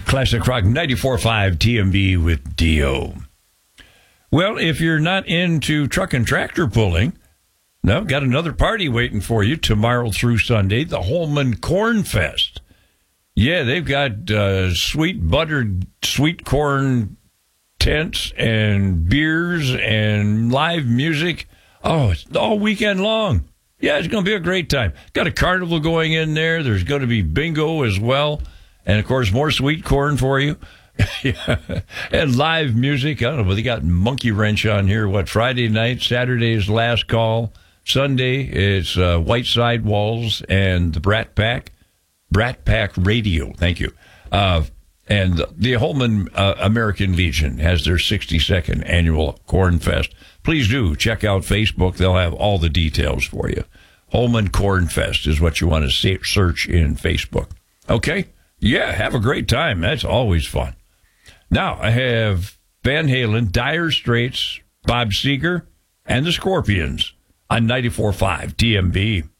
Classic Rock 94.5 TMB with Dio. Well, if you're not into truck and tractor pulling, no, got another party waiting for you tomorrow through Sunday, the Holman Corn Fest. Yeah, they've got sweet buttered sweet corn tents and beers and live music. Oh, it's all weekend long. Yeah, it's going to be a great time. Got a carnival going in there. There's going to be bingo as well. And, of course, more sweet corn for you. And live music. I don't know, but they got Monkey Wrench on here. Friday night, Saturday's Last Call. Sunday, it's White Sidewalls and the Brat Pack Radio. Thank you. And the Holman American Legion has their 62nd annual Corn Fest. Please do check out Facebook. They'll have all the details for you. Holman Corn Fest is what you want to search in Facebook. Okay? Yeah, have a great time. That's always fun. Now, I have Van Halen, Dire Straits, Bob Seger, and the Scorpions on 94.5 TMB.